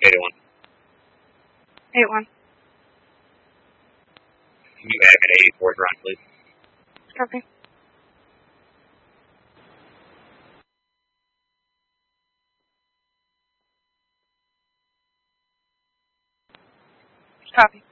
881. 8-1. Can you back at 84th run, please? Copy. Copy.